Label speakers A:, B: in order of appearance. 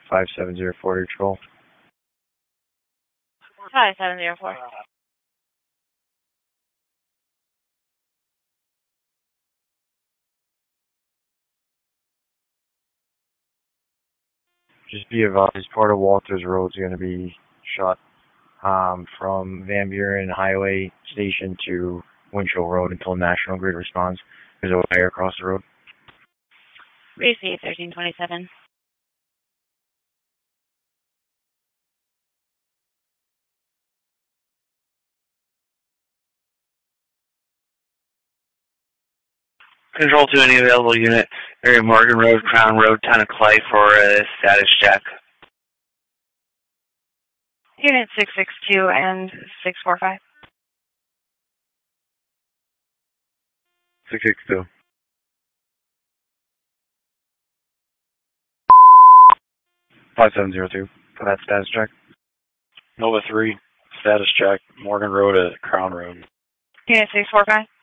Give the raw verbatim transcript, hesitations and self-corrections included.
A: five seven zero four to control.
B: five seven zero four.
A: Just be advised, part of Walters Road is going to be shut um, from Van Buren Highway Station to Winchell Road until National Grid responds. There's a wire across the road.
B: Receive thirteen twenty-seven.
C: Control to any available unit, area Morgan Road, Crown Road, Town of Clay for a status check.
B: Unit six six two and six four five.
A: six six two. five seven zero two for that status check.
D: Nova three, status check, Morgan Road at Crown Road.
B: Unit six four five.